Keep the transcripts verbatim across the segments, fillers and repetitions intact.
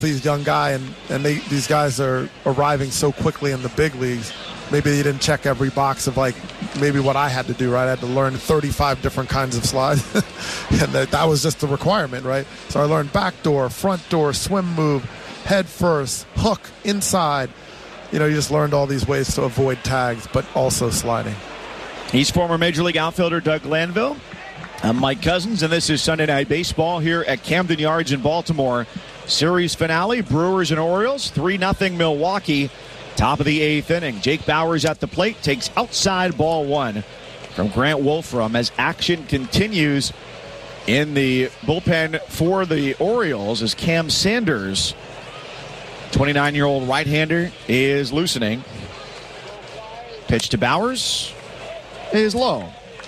These young guy, and, and they, these guys are arriving so quickly in the big leagues. Maybe they didn't check every box of like maybe what I had to do, right? I had to learn thirty-five different kinds of slides, and that, that was just the requirement, right? So I learned back door, front door, swim move, head first, hook, inside. You know, you just learned all these ways to avoid tags, but also sliding. He's former Major League outfielder Doug Glanville. I'm Mike Cousins, and this is Sunday Night Baseball here at Camden Yards in Baltimore. Series finale, Brewers and Orioles, three nothing Milwaukee. Top of the eighth inning. Jake Bauers at the plate, takes outside ball one from Grant Wolfram as action continues in the bullpen for the Orioles as Cam Sanders, twenty-nine-year-old right-hander, is loosening. Pitch to Bauers is low.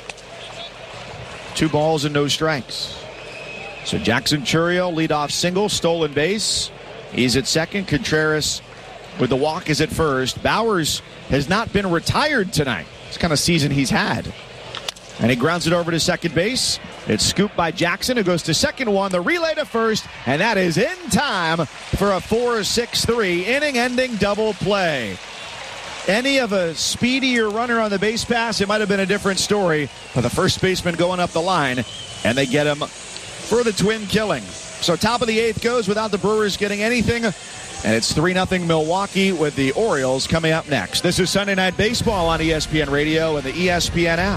Two balls and no strikes. So Jackson Chourio, leadoff single, stolen base. He's at second. Contreras with the walk is at first. Bauers has not been retired tonight. It's the kind of season he's had. And he grounds it over to second base. It's scooped by Jackson, who goes to second one. The relay to first, and that is in time for a four six three inning-ending double play. Any of a speedier runner on the base pass, it might have been a different story. But the first baseman going up the line, and they get him for the twin killing. So top of the eighth goes without the Brewers getting anything. And it's three nothing Milwaukee with the Orioles coming up next. This is Sunday Night Baseball on E S P N Radio and the E S P N app.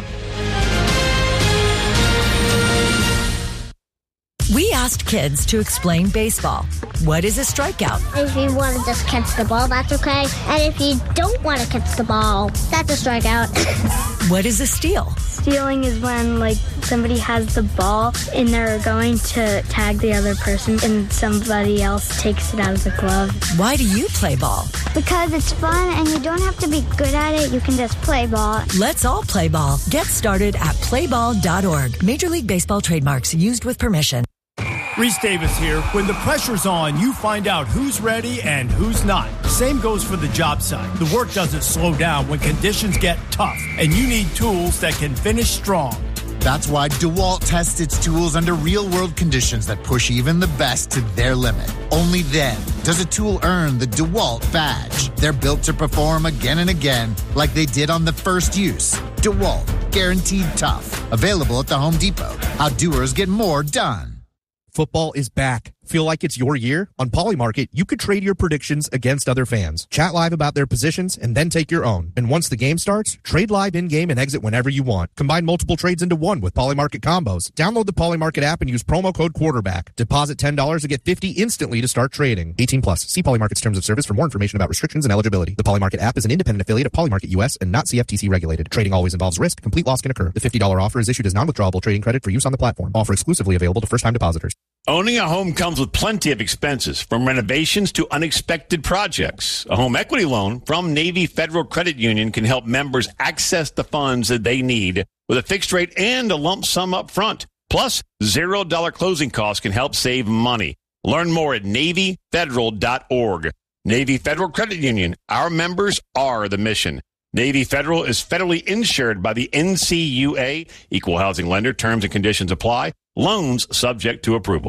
We asked kids to explain baseball. What is a strikeout? If you want to just catch the ball, that's okay. And if you don't want to catch the ball, that's a strikeout. What is a steal? Stealing is when, like, somebody has the ball and they're going to tag the other person and somebody else takes it out of the glove. Why do you play ball? Because it's fun and you don't have to be good at it. You can just play ball. Let's all play ball. Get started at play ball dot org. Major League Baseball trademarks used with permission. Reese Davis here. When the pressure's on, you find out who's ready and who's not. Same goes for the job site. The work doesn't slow down when conditions get tough, and you need tools that can finish strong. That's why DeWalt tests its tools under real-world conditions that push even the best to their limit. Only then does a tool earn the DeWalt badge. They're built to perform again and again like they did on the first use. DeWalt, guaranteed tough. Available at the Home Depot. How doers get more done. Football is back. Feel like it's your year? On Polymarket, you could trade your predictions against other fans. Chat live about their positions and then take your own. And once the game starts, trade live in-game and exit whenever you want. Combine multiple trades into one with Polymarket combos. Download the Polymarket app and use promo code quarterback. Deposit ten dollars to get fifty dollars instantly to start trading. eighteen plus. See Polymarket's terms of service for more information about restrictions and eligibility. The Polymarket app is an independent affiliate of Polymarket U S and not C F T C regulated. Trading always involves risk. Complete loss can occur. The fifty dollars offer is issued as non-withdrawable trading credit for use on the platform. Offer exclusively available to first-time depositors. Owning a home comes with plenty of expenses, from renovations to unexpected projects. A home equity loan from Navy Federal Credit Union can help members access the funds that they need with a fixed rate and a lump sum up front. Plus, zero dollar closing costs can help save money. Learn more at Navy Federal dot org. Navy Federal Credit Union. Our members are the mission. Navy Federal is federally insured by the N C U A. Equal housing lender. Terms and conditions apply. Loans subject to approval.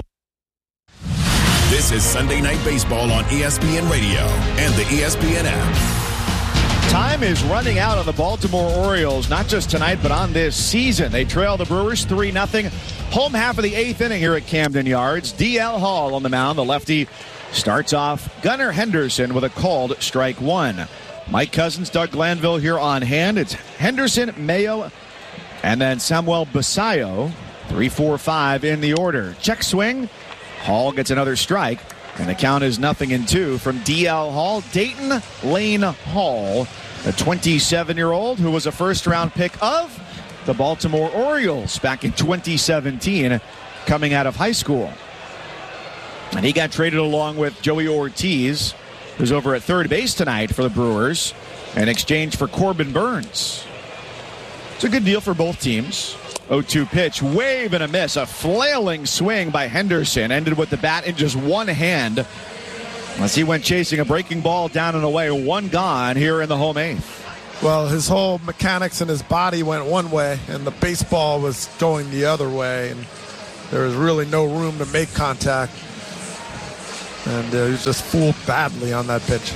This is Sunday Night Baseball on E S P N Radio and the E S P N app. Time is running out on the Baltimore Orioles, not just tonight, but on this season. They trail the Brewers three nothing. Home half of the eighth inning here at Camden Yards. D L Hall on the mound. The lefty starts off Gunnar Henderson with a called strike one. Mike Cousins, Doug Glanville here on hand. It's Henderson, Mayo, and then Samuel Basayo. Three, four, five in the order. Check swing. Hall gets another strike, and the count is nothing in two from D L Hall. Dayton Lane Hall, a twenty-seven-year-old who was a first-round pick of the Baltimore Orioles back in twenty seventeen, coming out of high school. And he got traded along with Joey Ortiz, who's over at third base tonight for the Brewers, in exchange for Corbin Burns. It's a good deal for both teams. oh two pitch, wave and a miss. A flailing swing by Henderson ended with the bat in just one hand as he went chasing a breaking ball down and away. One gone here in the home eighth. Well, his whole mechanics and his body went one way, and the baseball was going the other way, and there was really no room to make contact. And uh, he was just fooled badly on that pitch.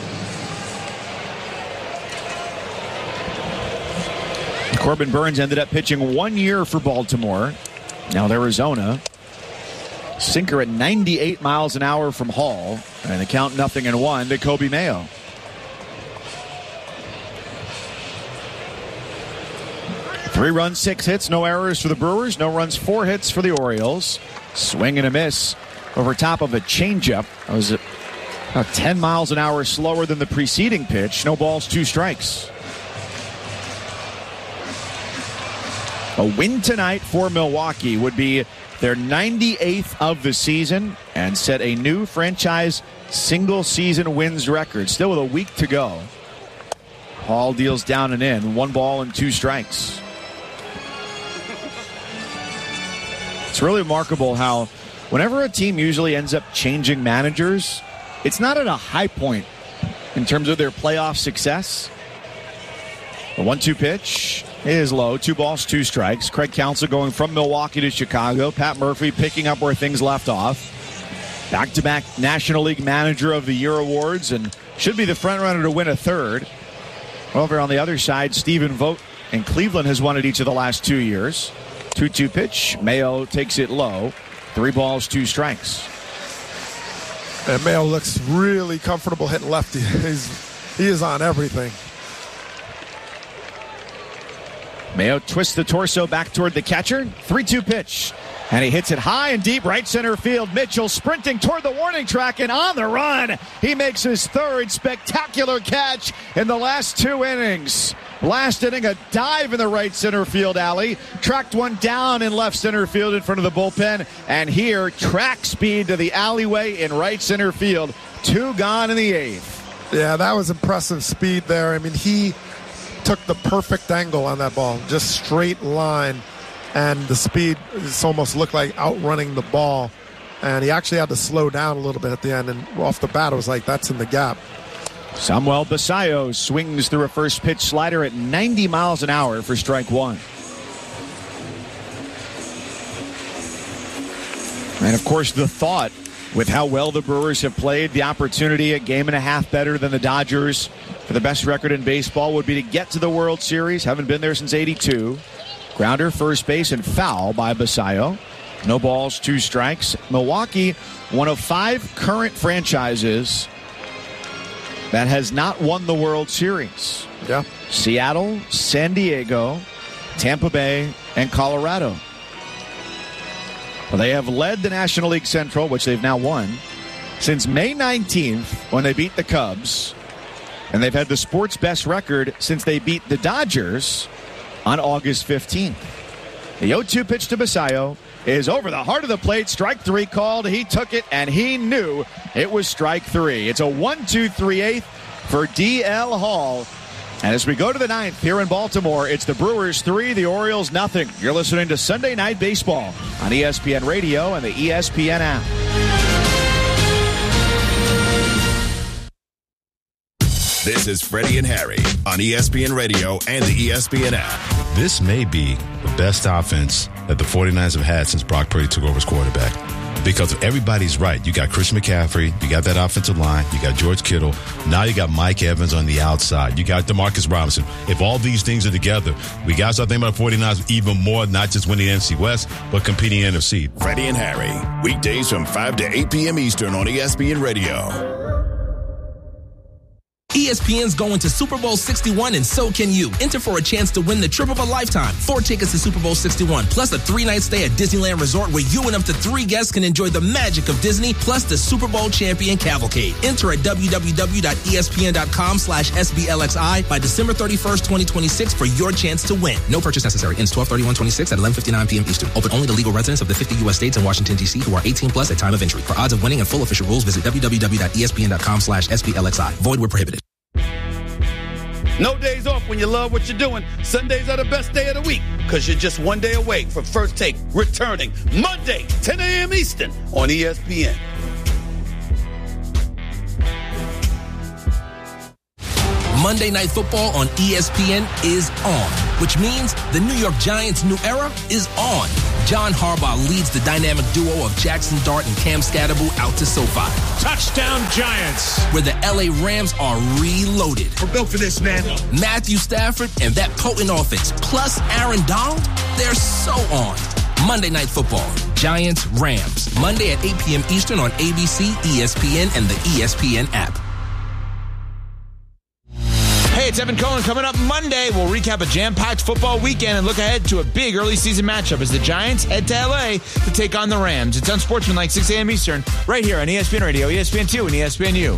Corbin Burns ended up pitching one year for Baltimore. Now Arizona. Sinker at ninety-eight miles an hour from Hall. And the count nothing and one to Kobe Mayo. Three runs, six hits, no errors for the Brewers. No runs, four hits for the Orioles. Swing and a miss over top of a changeup. That was about ten miles an hour slower than the preceding pitch. No balls, two strikes. A win tonight for Milwaukee would be their ninety-eighth of the season and set a new franchise single-season wins record. Still with a week to go. Hall deals down and in. One ball and two strikes. It's really remarkable how whenever a team usually ends up changing managers, it's not at a high point in terms of their playoff success. The one two pitch is low. Two balls, two strikes. Craig Counsell going from Milwaukee to Chicago. Pat Murphy picking up where things left off. Back-to-back National League Manager of the Year awards and should be the front-runner to win a third. Over on the other side, Stephen Vogt in Cleveland has won it each of the last two years. two two pitch. Mayo takes it low. Three balls, two strikes. And Mayo looks really comfortable hitting lefty. He's, he is on everything. Mayo twists the torso back toward the catcher. three two pitch. And he hits it high and deep right center field. Mitchell sprinting toward the warning track and on the run. He makes his third spectacular catch in the last two innings. Last inning, a dive in the right center field alley. Tracked one down in left center field in front of the bullpen. And here, track speed to the alleyway in right center field. Two gone in the eighth. Yeah, that was impressive speed there. I mean, he took the perfect angle on that ball. Just straight line. And the speed just almost looked like outrunning the ball. And he actually had to slow down a little bit at the end. And off the bat, it was like, that's in the gap. Samuel Basallo swings through a first pitch slider at ninety miles an hour for strike one. And, of course, the thought with how well the Brewers have played, the opportunity a game and a half better than the Dodgers for the best record in baseball would be to get to the World Series. Haven't been there since eighty-two. Grounder, first base, and foul by Basallo. No balls, two strikes. Milwaukee, one of five current franchises that has not won the World Series. Yeah. Seattle, San Diego, Tampa Bay, and Colorado. Well, they have led the National League Central, which they've now won, since May nineteenth when they beat the Cubs. And they've had the sports best record since they beat the Dodgers on August fifteenth. The oh two pitch to Basallo is over the heart of the plate. Strike three called. He took it, and he knew it was strike three. It's a one two three eighth for D L Hall. And as we go to the ninth here in Baltimore, it's the Brewers three, the Orioles nothing. You're listening to Sunday Night Baseball on E S P N Radio and the E S P N app. This is Freddie and Harry on E S P N Radio and the E S P N app. This may be the best offense that the 49ers have had since Brock Purdy took over as quarterback. Because everybody's right. You got Christian McCaffrey. You got that offensive line. You got George Kittle. Now you got Mike Evans on the outside. You got DeMarcus Robinson. If all these things are together, we got to start thinking about the 49ers even more, not just winning the N F C West, but competing in the N F C. Freddie and Harry, weekdays from five to eight p.m. Eastern on E S P N Radio. E S P N's going to Super Bowl sixty-one, and so can you. Enter for a chance to win the trip of a lifetime. Four tickets to Super Bowl sixty-one, plus a three-night stay at Disneyland Resort where you and up to three guests can enjoy the magic of Disney, plus the Super Bowl champion cavalcade. Enter at www.espn.com slash SBLXI by December thirty-first, twenty twenty-six for your chance to win. No purchase necessary. Ends twelve thirty-one twenty-six at eleven fifty-nine p.m. Eastern. Open only to legal residents of the fifty U S states and Washington, D C who are eighteen plus at time of entry. For odds of winning and full official rules, visit www.espn.com slash SBLXI. Void where prohibited. No days off when you love what you're doing. Sundays are the best day of the week because you're just one day away from First Take returning Monday, ten a.m. Eastern on E S P N. Monday Night Football on E S P N is on, which means the New York Giants' new era is on. John Harbaugh leads the dynamic duo of Jackson Dart and Cam Scatterbo out to SoFi. Touchdown Giants! Where the L A Rams are reloaded. We're built for this, man. Matthew Stafford and that potent offense, plus Aaron Donald, they're so on. Monday Night Football, Giants, Rams. Monday at eight p.m. Eastern on A B C, E S P N, and the E S P N app. Hey, it's Evan Cohen. Coming up Monday, we'll recap a jam-packed football weekend and look ahead to a big early season matchup as the Giants head to L A to take on the Rams. It's Unsportsmanlike, six a.m. Eastern, right here on E S P N Radio, E S P N two, and E S P N U.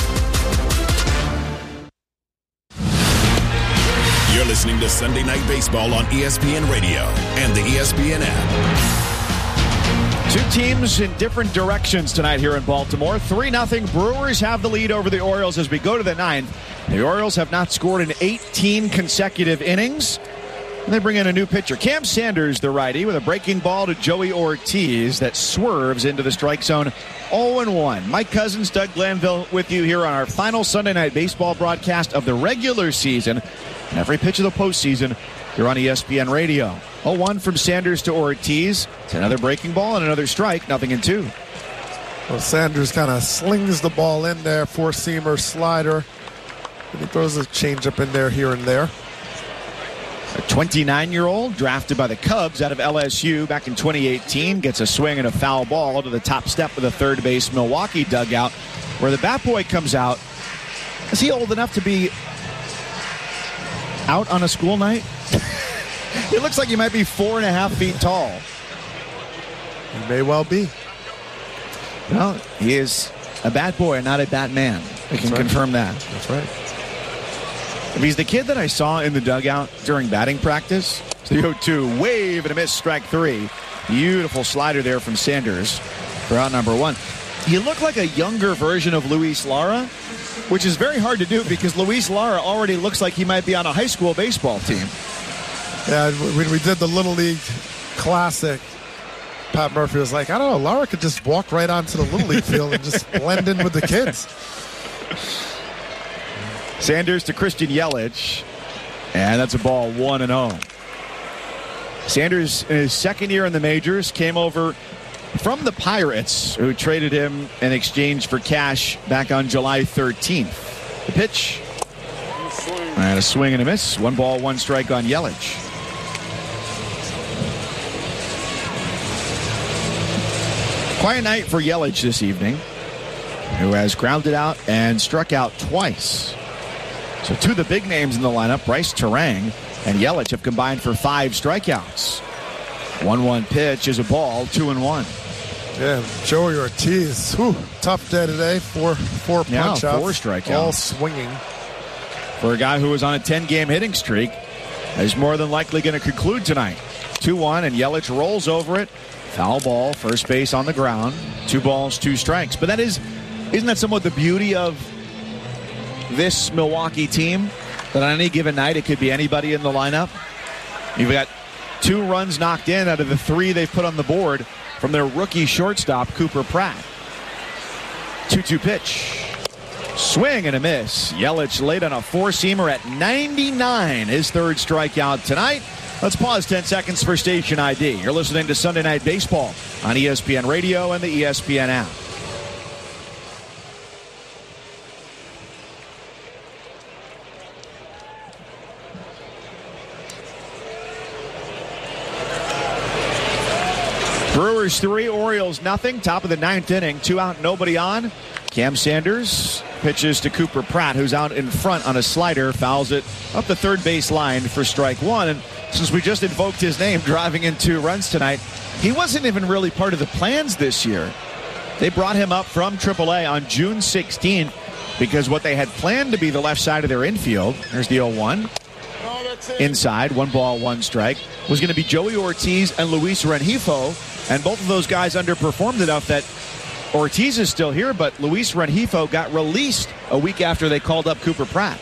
You're listening to Sunday Night Baseball on E S P N Radio and the E S P N app. Two teams in different directions tonight here in Baltimore. three nothing. Brewers have the lead over the Orioles as we go to the ninth. The Orioles have not scored in eighteen consecutive innings. And they bring in a new pitcher. Cam Sanders, the righty, with a breaking ball to Joey Ortiz that swerves into the strike zone. oh and one. Mike Cousins, Doug Glanville with you here on our final Sunday Night Baseball broadcast of the regular season. And every pitch of the postseason here on E S P N Radio. oh one from Sanders to Ortiz. It's another breaking ball and another strike. Nothing in two. Well, Sanders kind of slings the ball in there, four-seamer slider. And he throws a changeup in there here and there. A twenty-nine-year-old drafted by the Cubs out of L S U back in twenty eighteen gets a swing and a foul ball to the top step of the third base Milwaukee dugout where the bat boy comes out. Is he old enough to be out on a school night? It looks like he might be four and a half feet tall. He may well be. Well, he is a bat boy and not a bat man. We can right. confirm that. That's right. If he's the kid that I saw in the dugout during batting practice, the oh two, wave and a miss, strike three. Beautiful slider there from Sanders for out number one. He looked like a younger version of Luis Lara, which is very hard to do because Luis Lara already looks like he might be on a high school baseball team. Yeah, when we did the Little League Classic, Pat Murphy was like, I don't know, Lara could just walk right onto the Little League field and just blend in with the kids. Sanders to Christian Yelich, and that's a ball one and oh. Sanders, in his second year in the majors, came over from the Pirates, who traded him in exchange for cash back on July thirteenth. The pitch, and a swing and a miss. One ball, one strike on Yelich. Quiet night for Yelich this evening, who has grounded out and struck out twice. So two of the big names in the lineup, Bryce Terang and Yelich, have combined for five strikeouts. one one pitch is a ball, two and one. Yeah, Joey Ortiz, whew, tough day today. Four, four punch yeah, outs, four strikeouts, all swinging. For a guy who was on a ten-game hitting streak, is more than likely going to conclude tonight. two one, and Yelich rolls over it. Foul ball, first base on the ground. Two balls, two strikes. But that is, isn't that somewhat the beauty of this Milwaukee team? That on any given night, it could be anybody in the lineup. You've got two runs knocked in out of the three they've put on the board from their rookie shortstop, Cooper Pratt. two two pitch. Swing and a miss. Yelich laid on a four-seamer at ninety-nine. His third strikeout tonight. Let's pause ten seconds for station I D. You're listening to Sunday Night Baseball on E S P N Radio and the E S P N app. Brewers three, Orioles nothing. Top of the ninth inning. Two out, nobody on. Cam Sanders pitches to Cooper Pratt, who's out in front on a slider, fouls it up the third base line for strike one. And since we just invoked his name, driving in two runs tonight, he wasn't even really part of the plans this year. They brought him up from triple A on June sixteenth because what they had planned to be the left side of their infield, there's the oh one, inside, one ball, one strike, was going to be Joey Ortiz and Luis Rengifo, and both of those guys underperformed enough that Ortiz is still here, but Luis Rengifo got released a week after they called up Cooper Pratt.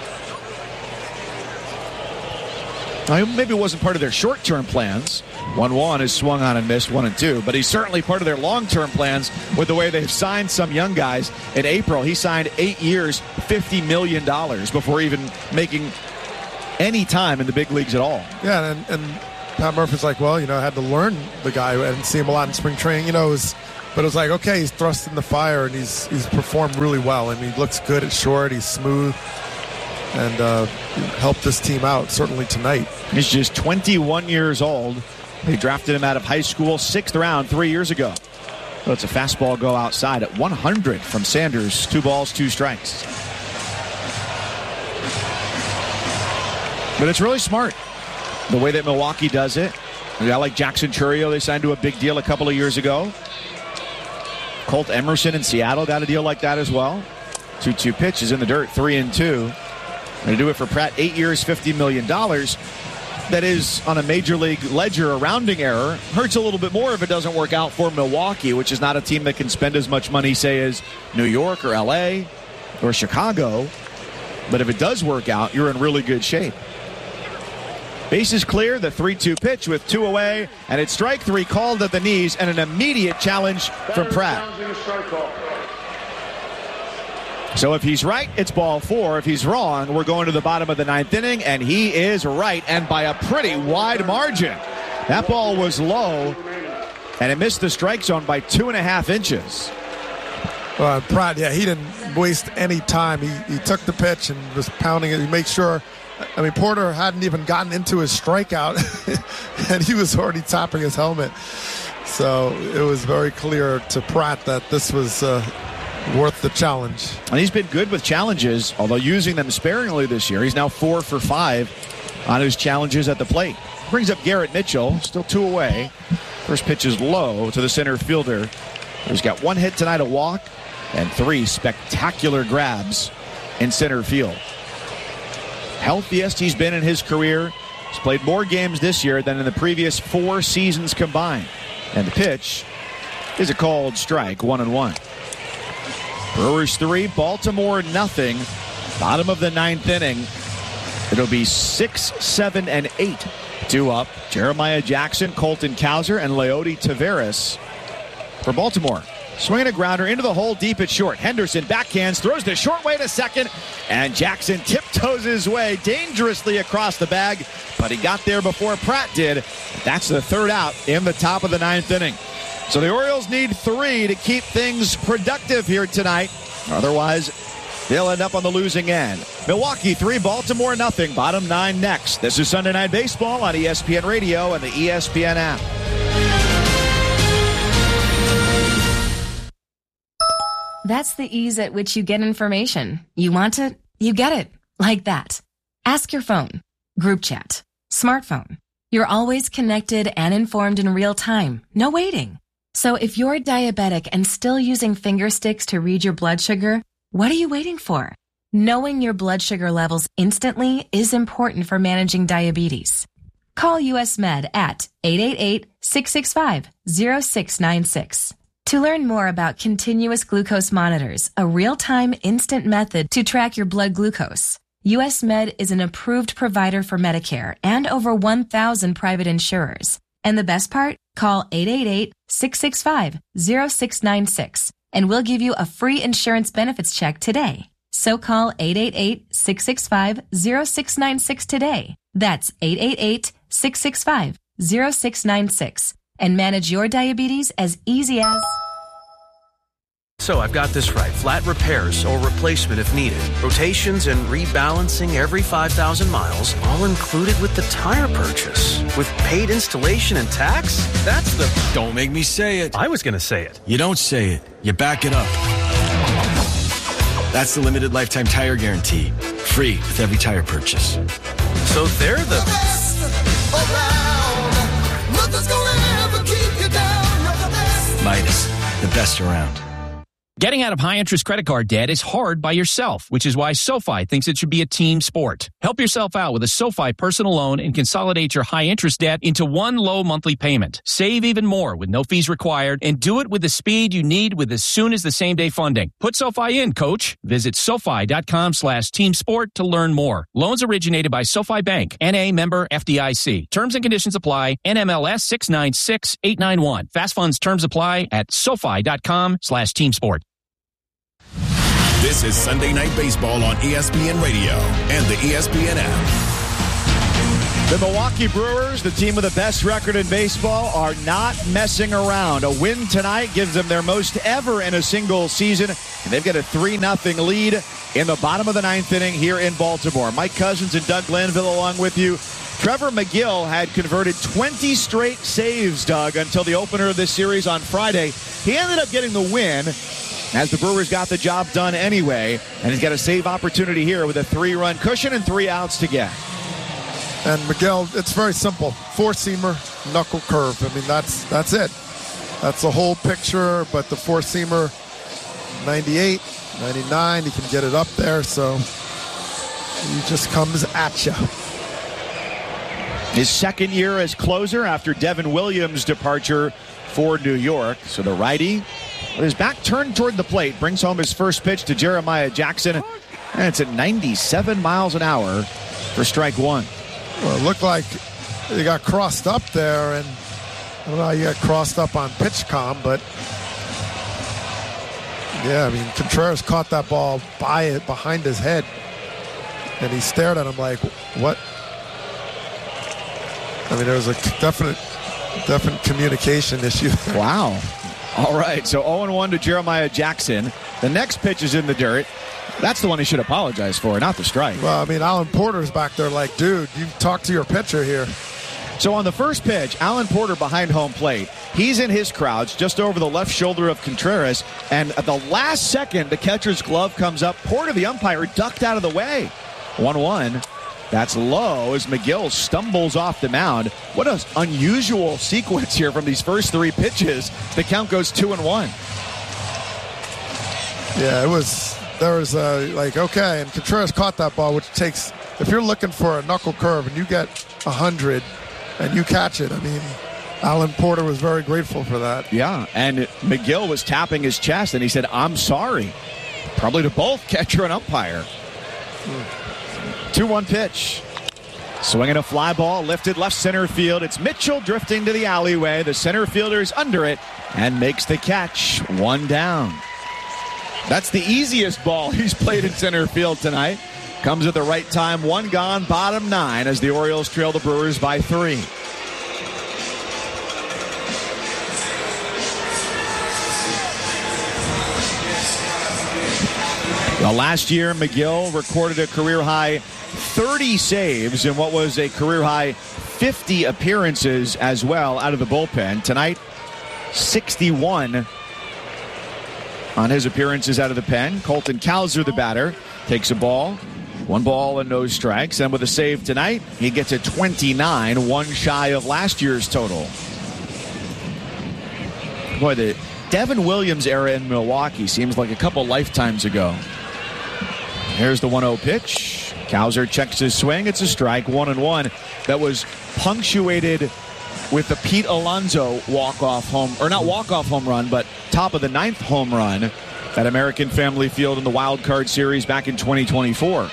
Now, maybe it wasn't part of their short-term plans. one one is swung on and missed, one and two, but he's certainly part of their long-term plans with the way they've signed some young guys. In April, he signed eight years, fifty million dollars before even making any time in the big leagues at all. Yeah, and, and Pat Murphy's like, well, you know, I had to learn the guy. I didn't see him a lot in spring training. You know, it was, but it was like, okay, he's thrust in the fire, and he's he's performed really well. I mean, he looks good at short. He's smooth, and uh, helped this team out, certainly tonight. He's just twenty-one years old. They drafted him out of high school, sixth round, three years ago. So it's a fastball go outside at one hundred from Sanders. Two balls, two strikes. But it's really smart, the way that Milwaukee does it. A guy like Jackson Chourio, they signed to a big deal a couple of years ago. Colt Emerson in Seattle got a deal like that as well. two two pitch is in the dirt, three and two. Going to do it for Pratt, eight years, fifty million dollars. That is, on a major league ledger, a rounding error. Hurts a little bit more if it doesn't work out for Milwaukee, which is not a team that can spend as much money, say, as New York or L A or Chicago. But if it does work out, you're in really good shape. Bases clear, the three two pitch with two away, and it's strike three called at the knees, and an immediate challenge from Pratt. So if he's right, it's ball four. If he's wrong, we're going to the bottom of the ninth inning, and he is right, and by a pretty wide margin. That ball was low, and it missed the strike zone by two and a half inches. Uh, Pratt, yeah, he didn't waste any time. He, he took the pitch and was pounding it. He made sure. I mean, Porter hadn't even gotten into his strikeout, and he was already tapping his helmet. So it was very clear to Pratt that this was uh, worth the challenge. And he's been good with challenges, although using them sparingly this year. He's now four for five on his challenges at the plate. Brings up Garrett Mitchell, still two away. First pitch is low to the center fielder. He's got one hit tonight, a walk, and three spectacular grabs in center field. Healthiest he's been in his career. He's played more games this year than in the previous four seasons combined. And the pitch is a called strike, one and one. Brewers three, Baltimore nothing. Bottom of the ninth inning. It'll be six, seven, and eight. Two up. Jeremiah Jackson, Colton Cowser, and Leody Taveras for Baltimore. Swinging a grounder into the hole deep at short. Henderson backhands, throws the short way to second, and Jackson tiptoes his way dangerously across the bag, but he got there before Pratt did. That's the third out in the top of the ninth inning. So the Orioles need three to keep things productive here tonight. Otherwise, they'll end up on the losing end. Milwaukee three, Baltimore nothing. Bottom nine next. This is Sunday Night Baseball on E S P N Radio and the E S P N app. That's the ease at which you get information. You want it, you get it. Like that. Ask your phone. Group chat. Smartphone. You're always connected and informed in real time. No waiting. So if you're diabetic and still using finger sticks to read your blood sugar, what are you waiting for? Knowing your blood sugar levels instantly is important for managing diabetes. Call U S Med at eight eight eight, six six five, zero six nine six. To learn more about continuous glucose monitors, a real-time instant method to track your blood glucose, U S Med is an approved provider for Medicare and over one thousand private insurers. And the best part? Call eight eight eight, six six five, zero six nine six and we'll give you a free insurance benefits check today. So call eight eight eight, six six five, zero six nine six today. That's eight eight eight, six six five, zero six nine six and manage your diabetes as easy as... So I've got this right. Flat repairs or replacement if needed. Rotations and rebalancing every five thousand miles, all included with the tire purchase. With paid installation and tax? That's the... Don't make me say it. I was going to say it. You don't say it. You back it up. That's the limited lifetime tire guarantee. Free with every tire purchase. So they're the... the best around. Nothing's gonna ever keep you down. You're the best. Midas, the best around. Getting out of high-interest credit card debt is hard by yourself, which is why SoFi thinks it should be a team sport. Help yourself out with a SoFi personal loan and consolidate your high-interest debt into one low monthly payment. Save even more with no fees required and do it with the speed you need with as soon as the same-day funding. Put SoFi in, coach. Visit SoFi.com slash team sport to learn more. Loans originated by SoFi Bank, N A member F D I C. Terms and conditions apply. N M L S six nine six eight nine one. Fast funds terms apply at SoFi.com slash team sport. This is Sunday Night Baseball on E S P N Radio and the E S P N app. The Milwaukee Brewers, the team with the best record in baseball, are not messing around. A win tonight gives them their most ever in a single season, and they've got a three nothing lead in the bottom of the ninth inning here in Baltimore. Mike Cousins and Doug Glanville along with you. Trevor McGill had converted twenty straight saves, Doug, until the opener of this series on Friday. He ended up getting the win as the Brewers got the job done anyway, and he's got a save opportunity here with a three-run cushion and three outs to get. And Miguel, it's very simple. Four-seamer, knuckle curve. I mean, that's that's it. That's the whole picture, but the four-seamer, ninety-eight, ninety-nine, he can get it up there, so he just comes at you. His second year as closer after Devin Williams' departure for New York. So the righty, with his back turned toward the plate, brings home his first pitch to Jeremiah Jackson, and it's at ninety-seven miles an hour for strike one. Well, it looked like he got crossed up there, and I don't know how you got crossed up on PitchCom, but yeah, I mean, Contreras caught that ball by it behind his head, and he stared at him like, what? I mean, there was a definite, definite communication issue. Wow. All right, so oh one to Jeremiah Jackson. The next pitch is in the dirt. That's the one he should apologize for, not the strike. Well, I mean, Alan Porter's back there like, dude, you talk to your pitcher here. So on the first pitch, Alan Porter behind home plate. He's in his crouch just over the left shoulder of Contreras. And at the last second, the catcher's glove comes up. Porter, the umpire, ducked out of the way. one one. That's low as McGill stumbles off the mound. What an unusual sequence here from these first three pitches. The count goes two and one. Yeah, it was... There was a, like, okay, and Contreras caught that ball, which takes, if you're looking for a knuckle curve and you get one hundred and you catch it, I mean, Alan Porter was very grateful for that. Yeah, and McGill was tapping his chest, and he said, I'm sorry. Probably to both catcher and umpire. two one pitch. Swinging a fly ball, lifted left center field. It's Mitchell drifting to the alleyway. The center fielder's under it and makes the catch. One down. That's the easiest ball he's played in center field tonight. Comes at the right time. One gone, bottom nine as the Orioles trail the Brewers by three. Well, last year, McGill recorded a career-high thirty saves in what was a career-high fifty appearances as well out of the bullpen. Tonight, sixty-one on his appearances out of the pen. Colton Cowser, the batter, takes a ball. One ball and no strikes. And with a save tonight, he gets to twenty-nine, one shy of last year's total. Boy, the Devin Williams era in Milwaukee seems like a couple lifetimes ago. Here's the one oh pitch. Cowser checks his swing. It's a strike, one and one. That was punctuated with the Pete Alonso walk-off home, or not walk-off home run, but top of the ninth home run at American Family Field in the Wild Card Series back in twenty twenty-four.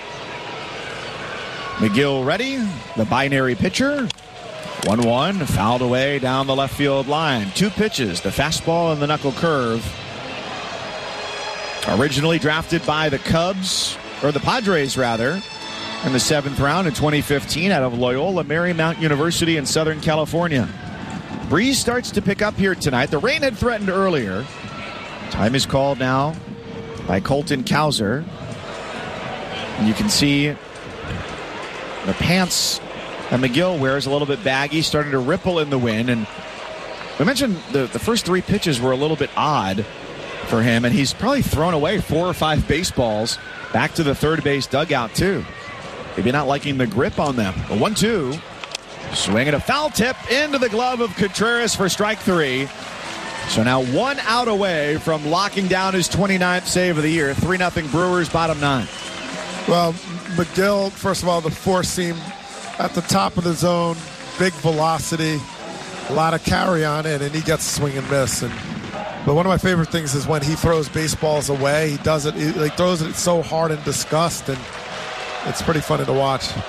McGill ready, the binary pitcher. one one, fouled away down the left field line. Two pitches, the fastball and the knuckle curve. Originally drafted by the Cubs, or the Padres rather, in the seventh round in twenty fifteen out of Loyola Marymount University in Southern California. Breeze starts to pick up here tonight. The rain had threatened earlier. Time is called now by Colton Cowser. And you can see the pants that McGill wears a little bit baggy, starting to ripple in the wind. And we mentioned the, the first three pitches were a little bit odd for him, and he's probably thrown away four or five baseballs back to the third base dugout too. Maybe not liking the grip on them. A one two. Swinging a foul tip into the glove of Contreras for strike three. So now one out away from locking down his twenty-ninth save of the year. three nothing Brewers, bottom nine. Well, McGill, first of all, the four seam at the top of the zone, big velocity, a lot of carry on it, and he gets swing and miss. And but one of my favorite things is when he throws baseballs away. He does it, he like, throws it so hard in disgust, and it's pretty funny to watch.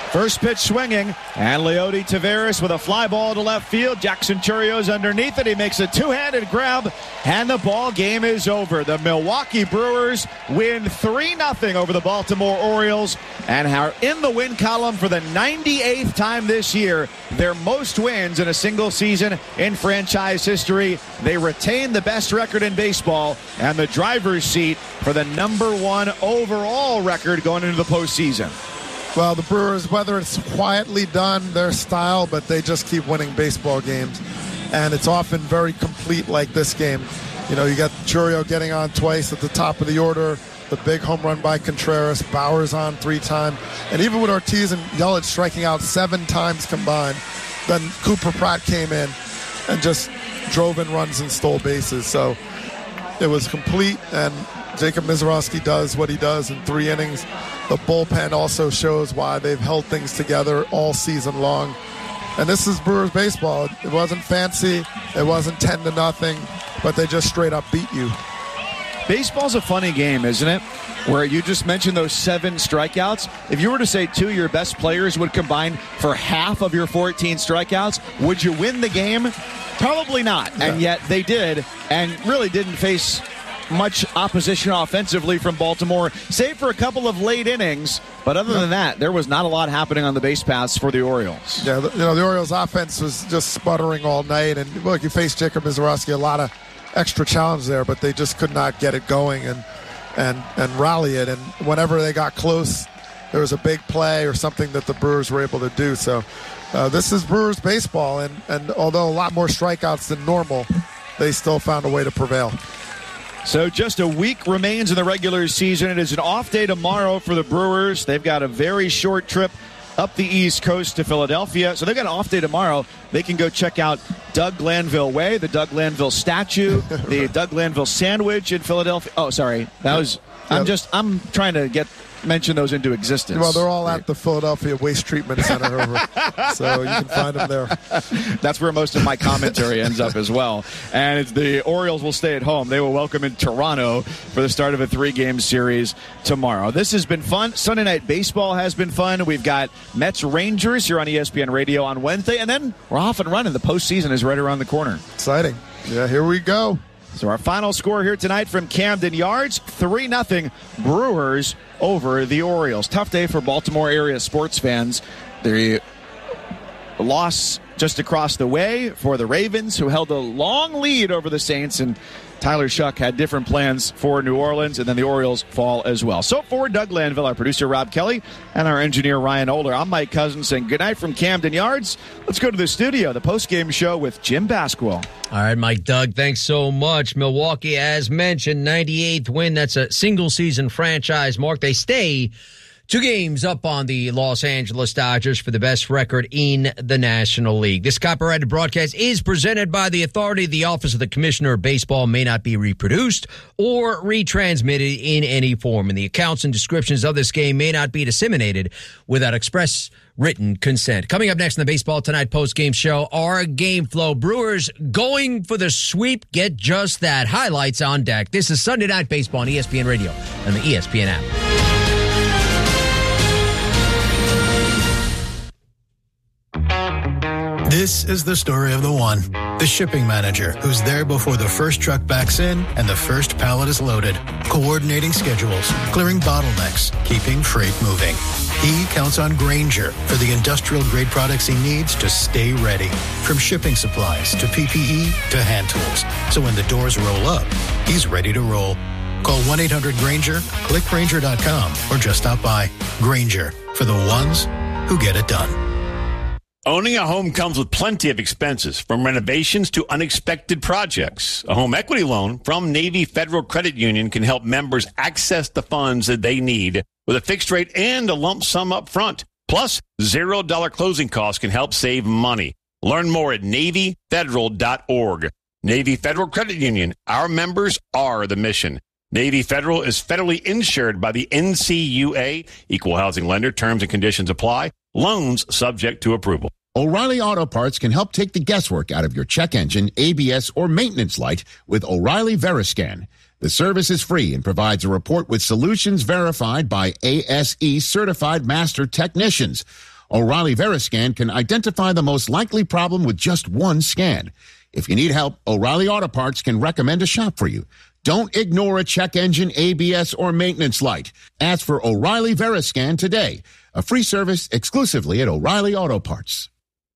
First pitch swinging, and Leody Taveras with a fly ball to left field. Jackson Churrios underneath it. He makes a two-handed grab, and the ball game is over. The Milwaukee Brewers win three nothing over the Baltimore Orioles and are in the win column for the ninety-eighth time this year, their most wins in a single season in franchise history. They retain the best record in baseball and the driver's seat for the number one overall record going into the postseason. Well, the Brewers, whether it's quietly done, their style, but they just keep winning baseball games. And it's often very complete like this game. You know, you got Chourio getting on twice at the top of the order, the big home run by Contreras, Bauer's on three times. And even with Ortiz and Yelich striking out seven times combined, then Cooper Pratt came in and just drove in runs and stole bases. So it was complete, and Jacob Misiorowski does what he does in three innings. The bullpen also shows why they've held things together all season long. And this is Brewers baseball. It wasn't fancy. It wasn't ten to nothing, but they just straight up beat you. Baseball's a funny game, isn't it? Where you just mentioned those seven strikeouts. If you were to say two of your best players would combine for half of your fourteen strikeouts, would you win the game? Probably not. Yeah. And yet they did, and really didn't face much opposition offensively from Baltimore, save for a couple of late innings. But other than that, there was not a lot happening on the base paths for the Orioles. Yeah, you know, the Orioles offense was just sputtering all night. And look, you faced Jacob Misiorowski, a lot of extra challenge there, but they just could not get it going and and and rally it. And whenever they got close, there was a big play or something that the Brewers were able to do. So uh, this is Brewers baseball, and, and although a lot more strikeouts than normal, they still found a way to prevail. So just a week remains in the regular season. It is an off day tomorrow for the Brewers. They've got a very short trip up the East Coast to Philadelphia. So they've got an off day tomorrow. They can go check out Doug Glanville Way, the Doug Glanville statue, the Doug Glanville sandwich in Philadelphia. Oh, sorry. That was, I'm just, I'm trying to get, mention those into existence. Well, they're all at the Philadelphia Waste Treatment Center, over, so you can find them there. That's where most of my commentary ends up as well. And it's the Orioles will stay at home. They will welcome in Toronto for the start of a three-game series tomorrow. This has been fun. Sunday Night Baseball has been fun. We've got Mets Rangers here on E S P N Radio on Wednesday, and then we're off and running. The postseason is right around the corner. Exciting. Yeah, here we go. So our final score here tonight from Camden Yards, three nothing Brewers over the Orioles. Tough day for Baltimore area sports fans. The loss just across the way for the Ravens, who held a long lead over the Saints, and Tyler Shuck had different plans for New Orleans, and then the Orioles fall as well. So for Doug Glanville, our producer Rob Kelly, and our engineer Ryan Older, I'm Mike Cousins saying good night from Camden Yards. Let's go to the studio, the postgame show with Jim Basquil. All right, Mike, Doug, thanks so much. Milwaukee, as mentioned, ninety-eighth win. That's a single-season franchise mark. They stay two games up on the Los Angeles Dodgers for the best record in the National League. This copyrighted broadcast is presented by the authority. The Office of the Commissioner of Baseball may not be reproduced or retransmitted in any form, and the accounts and descriptions of this game may not be disseminated without express written consent. Coming up next in the Baseball Tonight post-game show, our game flow. Brewers going for the sweep. Get just that. Highlights on deck. This is Sunday Night Baseball on E S P N Radio and the E S P N app. This is the story of the one, the shipping manager, who's there before the first truck backs in and the first pallet is loaded, coordinating schedules, clearing bottlenecks, keeping freight moving. He counts on Grainger for the industrial-grade products he needs to stay ready, from shipping supplies to P P E to hand tools. So when the doors roll up, he's ready to roll. Call one eight hundred Grainger, click Grainger dot com, or just stop by. Grainger, for the ones who get it done. Owning a home comes with plenty of expenses, from renovations to unexpected projects. A home equity loan from Navy Federal Credit Union can help members access the funds that they need with a fixed rate and a lump sum up front. Plus, zero dollar closing costs can help save money. Learn more at Navy Federal dot org. Navy Federal Credit Union. Our members are the mission. Navy Federal is federally insured by the N C U A. Equal housing lender. Terms and conditions apply. Loans subject to approval. O'Reilly Auto Parts can help take the guesswork out of your check engine, A B S, or maintenance light with O'Reilly Veriscan. The service is free and provides a report with solutions verified by A S E certified master technicians. O'Reilly Veriscan can identify the most likely problem with just one scan. If you need help, O'Reilly Auto Parts can recommend a shop for you. Don't ignore a check engine, A B S, or maintenance light. Ask for O'Reilly Veriscan today. A free service exclusively at O'Reilly Auto Parts.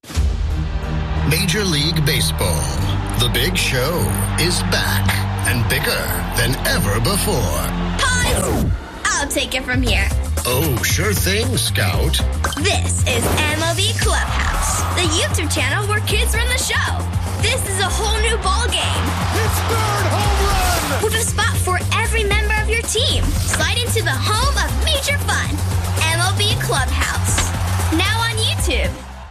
Major League Baseball. The Big Show is back and bigger than ever before. Pause! I'll take it from here. Oh, sure thing, Scout. This is M L B Clubhouse, the YouTube channel where kids run the show. This is a whole new ball game. It's third home run! With a spot for every member of your team. Slide into the home of major fun. M L B Clubhouse. Now on YouTube.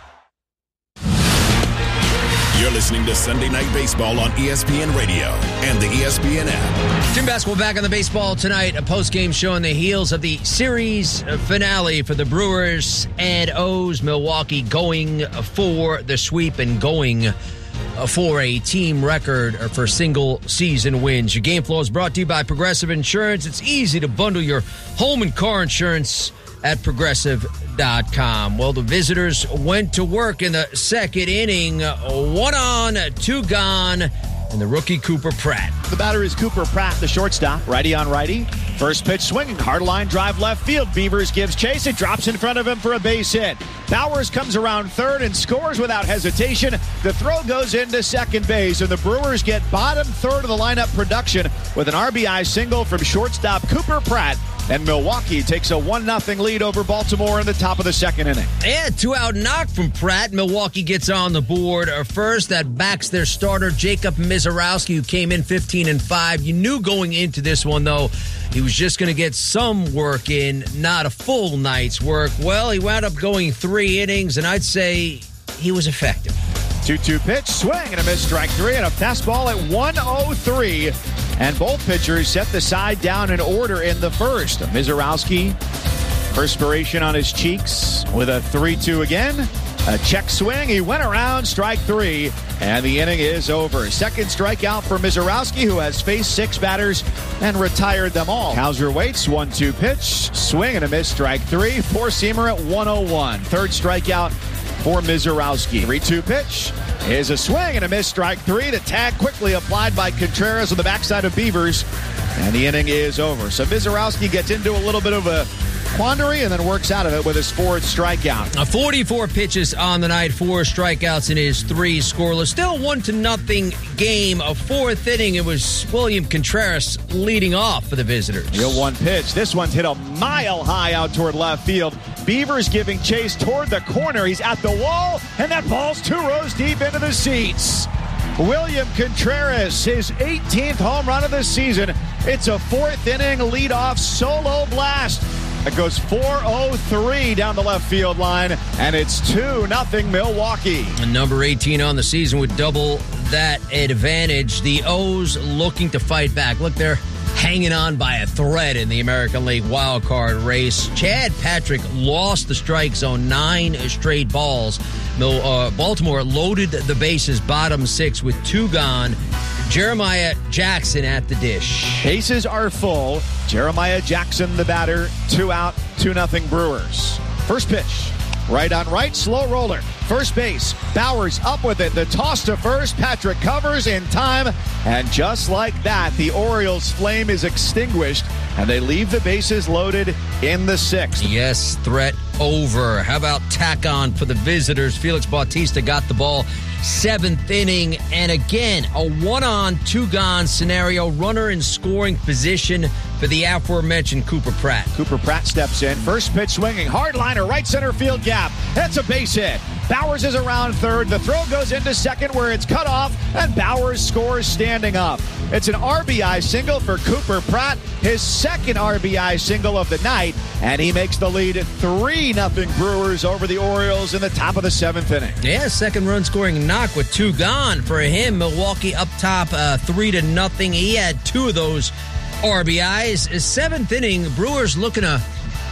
You're listening to Sunday Night Baseball on E S P N Radio and the E S P N app. Jim Basketball back on the baseball tonight. A post-game show on the heels of the series finale for the Brewers and O's. Milwaukee going for the sweep and going for a team record for single-season wins. Your game flow is brought to you by Progressive Insurance. It's easy to bundle your home and car insurance at Progressive dot com. Well, the visitors went to work in the second inning. One on, two gone, and the rookie Cooper Pratt. The batter is Cooper Pratt, the shortstop. Righty on righty. First pitch swinging. Hard line drive left field. Beavers gives chase. It drops in front of him for a base hit. Bowers comes around third and scores without hesitation. The throw goes into second base, and the Brewers get bottom third of the lineup production with an R B I single from shortstop Cooper Pratt. And Milwaukee takes a one nothing lead over Baltimore in the top of the second inning. Yeah, two-out knock from Pratt. Milwaukee gets on the board first. That backs their starter, Jacob Mizorowski, who came in fifteen and five. You knew going into this one, though, he was just going to get some work in, not a full night's work. Well, he wound up going three innings, and I'd say he was effective. two two pitch, swing and a miss, strike three, and a fastball at one oh three. And both pitchers set the side down in order in the first. Mizorowski, perspiration on his cheeks with a three two again. A check swing. He went around, strike three, and the inning is over. Second strikeout for Mizorowski, who has faced six batters and retired them all. Hauser waits, one two pitch, swing and a miss, strike three. Four-seamer at one oh one. Third strikeout for Mizorowski. three two pitch is a swing and a miss, strike three. The tag quickly applied by Contreras on the backside of Beavers, and the inning is over. So Mizorowski gets into a little bit of a quandary and then works out of it with his fourth strikeout. Uh, forty-four pitches on the night, four strikeouts in his three scoreless. Still one to nothing game. A fourth inning, it was William Contreras leading off for the visitors. Real one pitch. This one's hit a mile high out toward left field. Beavers giving chase toward the corner. He's at the wall, and that ball's two rows deep into the seats. William Contreras, his eighteenth home run of the season. It's a fourth inning leadoff solo blast. It goes four oh three down the left field line, and it's two nothing Milwaukee. And number eighteen on the season with double that advantage. The O's looking to fight back. Look, they're hanging on by a thread in the American League wild card race. Chad Patrick lost the strike zone, nine straight balls. Uh, Baltimore loaded the bases, bottom six with two gone. Jeremiah Jackson at the dish. Bases are full. Jeremiah Jackson, the batter. Two out, two nothing Brewers. First pitch. Right on right, slow roller. First base. Bowers up with it. The toss to first. Patrick covers in time. And just like that, the Orioles' flame is extinguished, and they leave the bases loaded in the sixth. Yes, threat over. How about tack on for the visitors? Felix Bautista got the ball. Seventh inning, and again, a one-on, two-gone scenario. Runner in scoring position for the aforementioned Cooper Pratt. Cooper Pratt steps in. First pitch swinging. Hard liner, right center field gap. That's a base hit. Bowers is around third. The throw goes into second where it's cut off, and Bowers scores standing up. It's an R B I single for Cooper Pratt, his second R B I single of the night, and he makes the lead three nothing Brewers over the Orioles in the top of the seventh inning. Yeah, second run scoring knock with two gone for him. Milwaukee up top uh, three to nothing. He had two of those R B Is. Seventh inning, Brewers looking to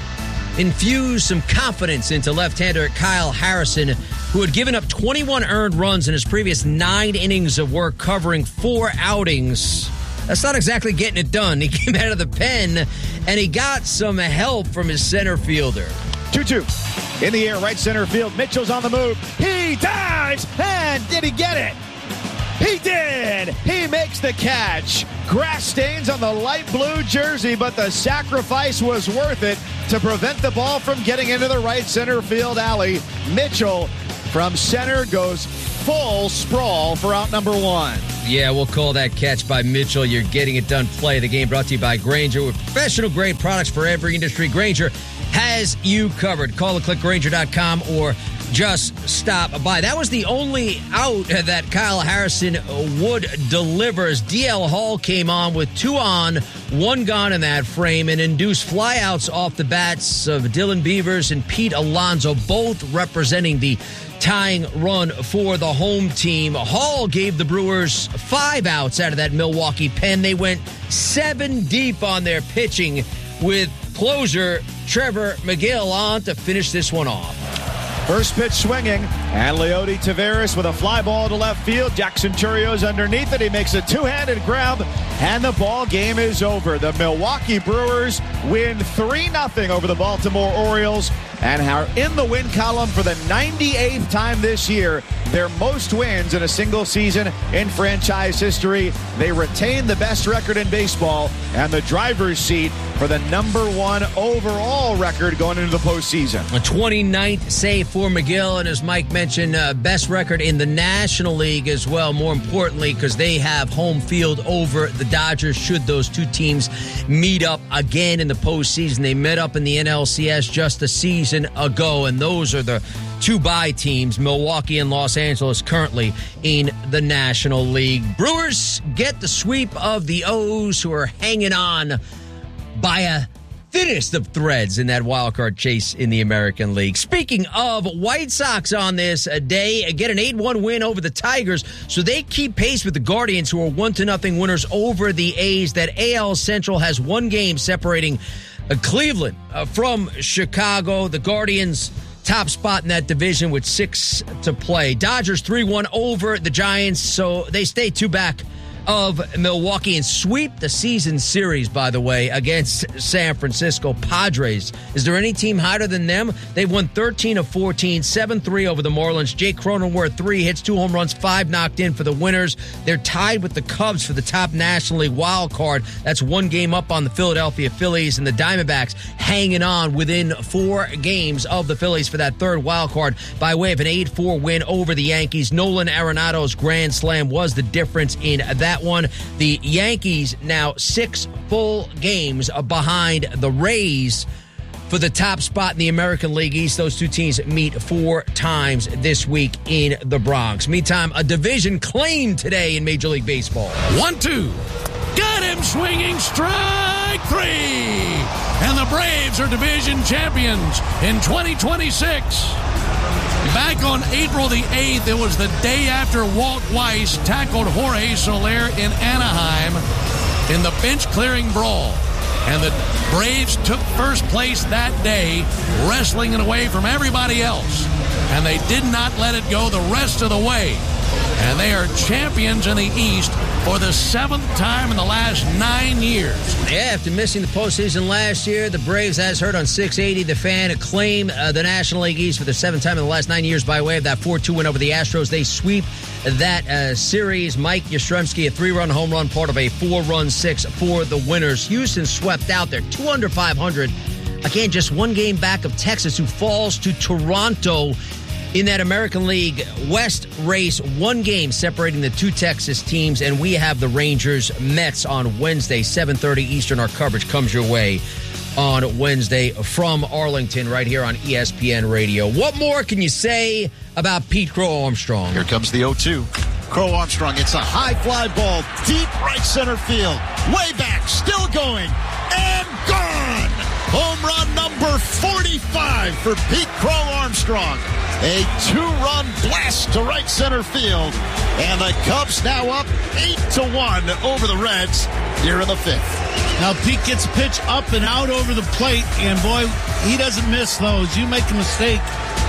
infuse some confidence into left-hander Kyle Harrison, who had given up twenty-one earned runs in his previous nine innings of work covering four outings. That's not exactly getting it done. He came out of the pen, and he got some help from his center fielder. two two. In the air, right center field. Mitchell's on the move. He dives, and did he get it? He did! He makes the catch. Grass stains on the light blue jersey, but the sacrifice was worth it to prevent the ball from getting into the right center field alley. Mitchell from center goes full sprawl for out number one. Yeah, we'll call that catch by Mitchell. You're getting it done. Play the game brought to you by Grainger with professional grade products for every industry. Grainger has you covered. Call or click Grainger dot com or just stop by. That was the only out that Kyle Harrison would deliver as D L Hall came on with two on, one gone in that frame, and induced flyouts off the bats of Dylan Beavers and Pete Alonso, both representing the tying run for the home team. Hall gave the Brewers five outs out of that Milwaukee pen. They went seven deep on their pitching with closer Trevor McGill on to finish this one off. First pitch swinging, and Leody Taveras with a fly ball to left field. Jackson Churrio's underneath it. He makes a two-handed grab, and the ball game is over. The Milwaukee Brewers win three nothing over the Baltimore Orioles and are in the win column for the ninety-eighth time this year. Their most wins in a single season in franchise history. They retain the best record in baseball and the driver's seat for the number one overall record going into the postseason. A twenty-ninth save for McGill, and as Mike mentioned, uh, best record in the National League as well, more importantly, because they have home field over the Dodgers should those two teams meet up again in the postseason. They met up in the N L C S just a season ago, and those are the two bye teams, Milwaukee and Los Angeles, currently in the National League. Brewers get the sweep of the O's, who are hanging on by a thinnest of threads in that wild card chase in the American League. Speaking of White Sox on this day, get an eight one win over the Tigers, so they keep pace with the Guardians, who are one to nothing winners over the A's. That A L Central has one game separating uh, Cleveland uh, from Chicago. The Guardians top spot in that division with six to play. Dodgers three one over the Giants, so they stay two back of Milwaukee and sweep the season series, by the way, against San Francisco. Padres, is there any team higher than them? They've won thirteen of fourteen, seven three over the Marlins. Jake Cronenworth, three hits, two home runs, five knocked in for the winners. They're tied with the Cubs for the top National League wild card. That's one game up on the Philadelphia Phillies, and the Diamondbacks hanging on within four games of the Phillies for that third wild card by way of an eight four win over the Yankees. Nolan Arenado's grand slam was the difference in that one. The Yankees now six full games behind the Rays for the top spot in the American League East. Those two teams meet four times this week in the Bronx. Meantime, a division claimed today in Major League Baseball. One, two. Got him swinging. Strike three. And the Braves are division champions in twenty twenty-six. Back on April the eighth, it was the day after Walt Weiss tackled Jorge Soler in Anaheim in the bench-clearing brawl. And the Braves took first place that day, wrestling it away from everybody else. And they did not let it go the rest of the way. And they are champions in the East for the seventh time in the last nine years. Yeah, after missing the postseason last year, the Braves, as heard on six eighty, The Fan, acclaim uh, the National League East for the seventh time in the last nine years by way of that four two win over the Astros. They sweep that uh, series. Mike Yastrzemski, a three-run home run, part of a four-run six for the winners. Houston swept out. They're two under five hundred. Again, just one game back of Texas, who falls to Toronto in that American League West race. One game separating the two Texas teams, and we have the Rangers Mets on Wednesday, seven thirty Eastern. Our coverage comes your way on Wednesday from Arlington right here on E S P N Radio. What more can you say about Pete Crow Armstrong? Here comes the oh two. Crow Armstrong, it's a high fly ball, deep right center field, way back, still going, and gone! Home run number forty-five for Pete Crow Armstrong. A two-run blast to right center field. And the Cubs now up eight to one over the Reds here in the fifth. Now Pete gets a pitch up and out over the plate, and boy, he doesn't miss those. You make a mistake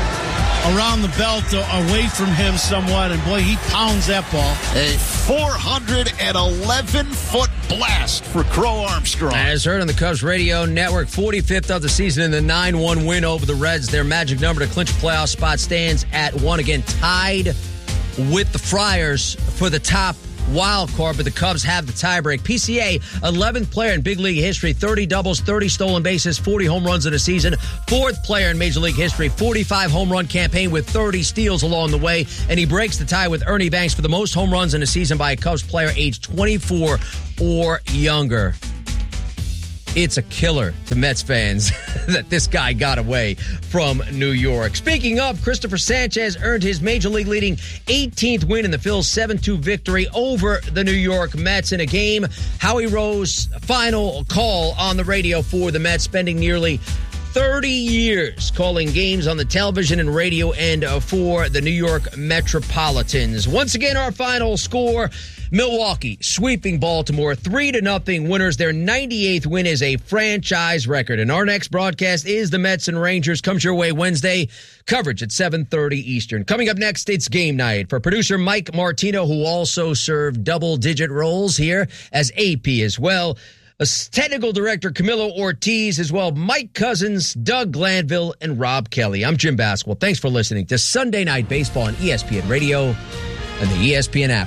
around the belt, away from him somewhat, and boy, he pounds that ball. A four hundred eleven foot blast for Crow Armstrong. As heard on the Cubs radio network, forty-fifth of the season in the nine one win over the Reds. Their magic number to clinch a playoff spot stands at one, again tied with the Friars for the top wild card, but the Cubs have the tiebreak. P C A, eleventh player in big league history, thirty doubles, thirty stolen bases, forty home runs in a season. Fourth player in Major League history, forty-five home run campaign with thirty steals along the way. And he breaks the tie with Ernie Banks for the most home runs in a season by a Cubs player aged twenty-four or younger. It's a killer to Mets fans that this guy got away from New York. Speaking of, Christopher Sanchez earned his Major League leading eighteenth win in the Phils seven two victory over the New York Mets in a game. Howie Rose, final call on the radio for the Mets, spending nearly thirty years calling games on the television and radio end for the New York Metropolitans. Once again, our final score, Milwaukee sweeping Baltimore three to nothing winners. Their ninety-eighth win is a franchise record. And our next broadcast is the Mets and Rangers. Comes your way Wednesday. Coverage at seven thirty Eastern. Coming up next, it's game night. For producer Mike Martino, who also served double-digit roles here as A P as well. Technical director Camilo Ortiz as well. Mike Cousins, Doug Glanville, and Rob Kelly. I'm Jim Basquel. Thanks for listening to Sunday Night Baseball on E S P N Radio and the E S P N app.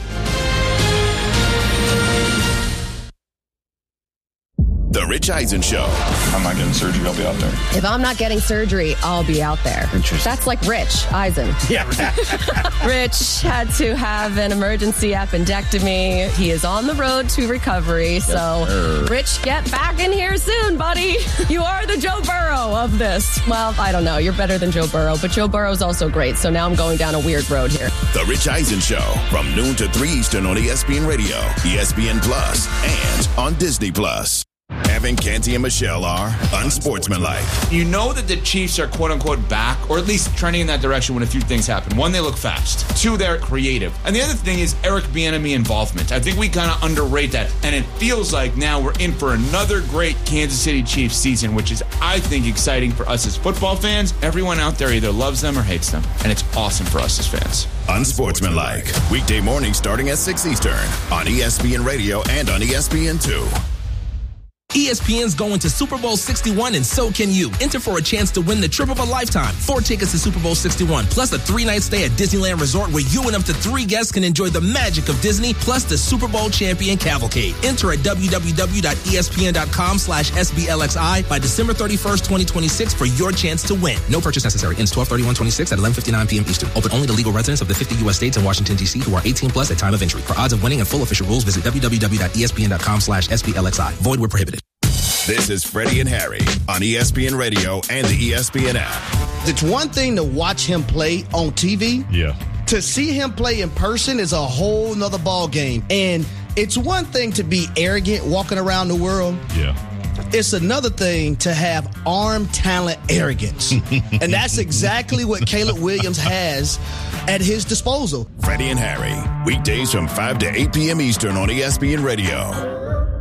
The Rich Eisen Show. I'm not getting surgery. I'll be out there. If I'm not getting surgery, I'll be out there. Interesting. That's like Rich Eisen. Yeah. Rich had to have an emergency appendectomy. He is on the road to recovery. Yes, so, sir. Rich, get back in here soon, buddy. You are the Joe Burrow of this. Well, I don't know. You're better than Joe Burrow, but Joe Burrow's also great. So now I'm going down a weird road here. The Rich Eisen Show from noon to three Eastern on E S P N Radio, E S P N Plus, and on Disney Plus. Evan, Canty, and Michelle are unsportsmanlike. You know that the Chiefs are quote-unquote back, or at least trending in that direction when a few things happen. One, they look fast. Two, they're creative. And the other thing is Eric Bieniemy involvement. I think we kind of underrate that. And it feels like now we're in for another great Kansas City Chiefs season, which is, I think, exciting for us as football fans. Everyone out there either loves them or hates them. And it's awesome for us as fans. Unsportsmanlike. Weekday morning starting at six Eastern on E S P N Radio and on E S P N two. E S P N's going to Super Bowl sixty-one, and so can you. Enter for a chance to win the trip of a lifetime. Four tickets to Super Bowl sixty-one, plus a three-night stay at Disneyland Resort where you and up to three guests can enjoy the magic of Disney, plus the Super Bowl champion cavalcade. Enter at www.espn.com slash SBLXI by December thirty-first, twenty twenty-six for your chance to win. No purchase necessary. Ends twelve thirty-one twenty-six at eleven fifty-nine p.m. Eastern. Open only to legal residents of the fifty U S states and Washington, D C who are eighteen plus at time of entry. For odds of winning and full official rules, visit www.espn.com slash SBLXI. Void where prohibited. This is Freddie and Harry on E S P N Radio and the E S P N app. It's one thing to watch him play on T V. Yeah. To see him play in person is a whole nother ball game. And it's one thing to be arrogant walking around the world. Yeah. It's another thing to have arm talent arrogance. And that's exactly what Caleb Williams has at his disposal. Freddie and Harry, weekdays from five to eight p.m. Eastern on E S P N Radio.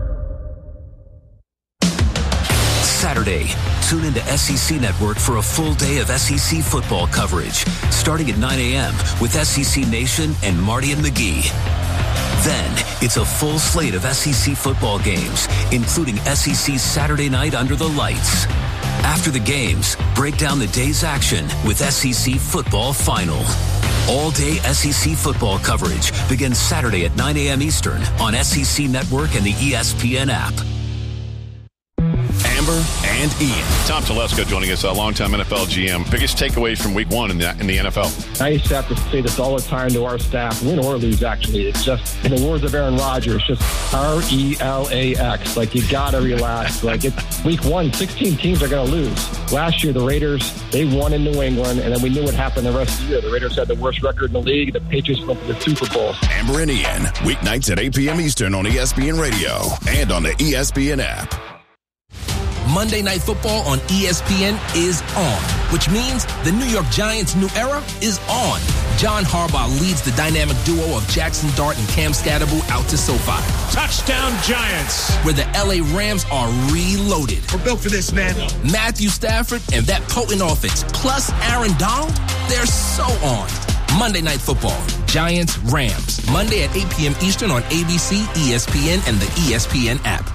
Saturday, tune into S E C Network for a full day of S E C football coverage, starting at nine a.m. with S E C Nation and Marty and McGee. Then, it's a full slate of S E C football games, including S E C Saturday Night Under the Lights. After the games, break down the day's action with S E C Football Final. All-day S E C football coverage begins Saturday at nine a.m. Eastern on S E C Network and the E S P N app. Amber and Ian. Tom Telesco joining us, a longtime N F L G M. Biggest takeaways from week one in the, in the N F L? I used to have to say this all the time to our staff, win or lose, actually. It's just, in the words of Aaron Rodgers, just R E L A X. Like, you got to relax. Like, it's week one, sixteen teams are going to lose. Last year, the Raiders, they won in New England, and then we knew what happened the rest of the year. The Raiders had the worst record in the league. The Patriots went to the Super Bowl. Amber and Ian, weeknights at eight p.m. Eastern on E S P N Radio and on the E S P N app. Monday Night Football on E S P N is on, which means the New York Giants' new era is on. John Harbaugh leads the dynamic duo of Jackson Dart and Cam Scatterbo out to SoFi. Touchdown Giants! Where the L A Rams are reloaded. We're built for this, man. Matthew Stafford and that potent offense, plus Aaron Donald, they're so on. Monday Night Football, Giants, Rams. Monday at eight p.m. Eastern on A B C, E S P N, and the E S P N app.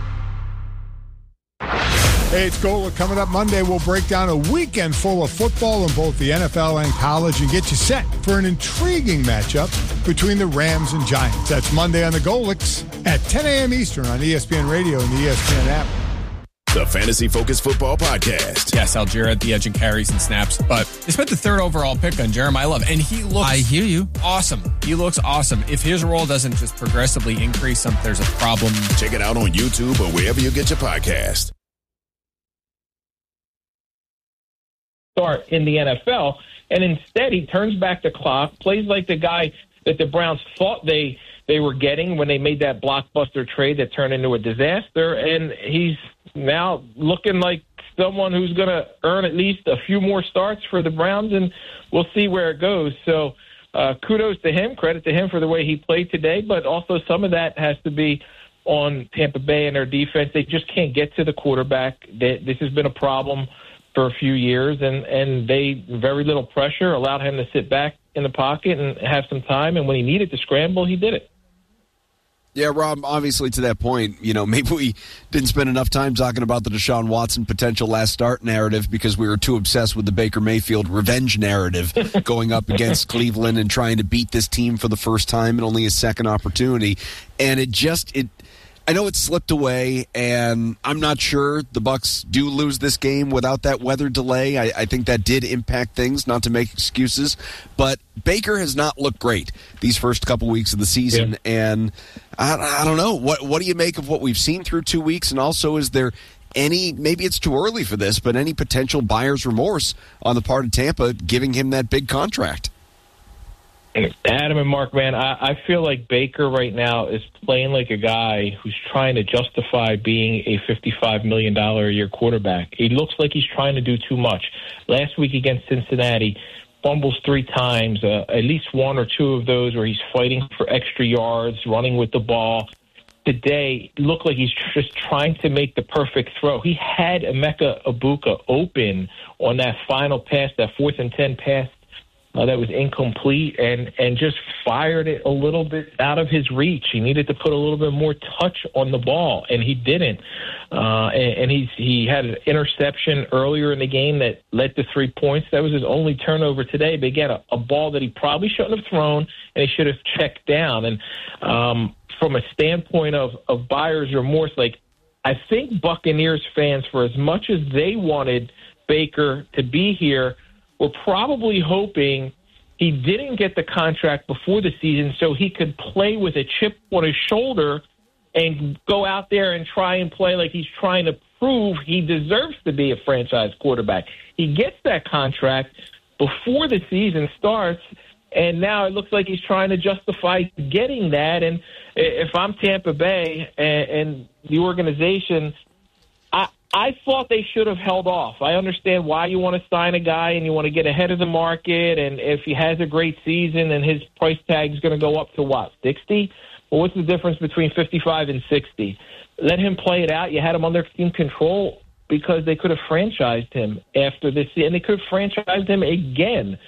Hey, it's Gola. Coming up Monday, we'll break down a weekend full of football in both the N F L and college and get you set for an intriguing matchup between the Rams and Giants. That's Monday on the Golix at ten a.m. Eastern on E S P N Radio and the E S P N app. The Fantasy Focus Football Podcast. Yes, Algier at the edge and carries and snaps, but they spent the third overall pick on Jeremiah Love, and he looks. I hear you. Awesome. He looks awesome. If his role doesn't just progressively increase, some there's a problem. Check it out on YouTube or wherever you get your podcast. Start in the N F L, and instead he turns back the clock, plays like the guy that the Browns thought they they were getting when they made that blockbuster trade that turned into a disaster, and he's now looking like someone who's going to earn at least a few more starts for the Browns, and we'll see where it goes. So uh, kudos to him, credit to him for the way he played today, but also some of that has to be on Tampa Bay and their defense. They just can't get to the quarterback. They, this has been a problem for a few years, and, and they very little pressure allowed him to sit back in the pocket and have some time, and when he needed to scramble, he did it. Yeah, Rob, obviously to that point, you know, maybe we didn't spend enough time talking about the Deshaun Watson potential last start narrative because we were too obsessed with the Baker Mayfield revenge narrative going up against Cleveland and trying to beat this team for the first time and only a second opportunity. And it just, it, I know it slipped away, and I'm not sure the Bucs do lose this game without that weather delay. I, I think that did impact things, not to make excuses. But Baker has not looked great these first couple weeks of the season, yeah. and I, I don't know. What what do you make of what we've seen through two weeks? And also, is there any, maybe it's too early for this, but any potential buyer's remorse on the part of Tampa giving him that big contract? Adam and Mark, man, I, I feel like Baker right now is playing like a guy who's trying to justify being a fifty-five million dollars a year quarterback. He looks like he's trying to do too much. Last week against Cincinnati, fumbles three times, uh, at least one or two of those where he's fighting for extra yards, running with the ball. Today, looked like he's just trying to make the perfect throw. He had Emeka Egbuka open on that final pass, that fourth and ten pass. Uh, that was incomplete, and, and just fired it a little bit out of his reach. He needed to put a little bit more touch on the ball, and he didn't. Uh, and and he's, he had an interception earlier in the game that led to three points. That was his only turnover today. But again, a, a ball that he probably shouldn't have thrown, and he should have checked down. And um, from a standpoint of, of buyer's remorse, like I think Buccaneers fans, for as much as they wanted Baker to be here, we're probably hoping he didn't get the contract before the season so he could play with a chip on his shoulder and go out there and try and play like he's trying to prove he deserves to be a franchise quarterback. He gets that contract before the season starts, and now it looks like he's trying to justify getting that. And if I'm Tampa Bay and, and the organization, I I thought they should have held off. I understand why you want to sign a guy and you want to get ahead of the market, and if he has a great season and his price tag is going to go up to, what, sixty? Well, what's the difference between fifty-five and sixty? Let him play it out. You had him under team control because they could have franchised him after this, and they could have franchised him again.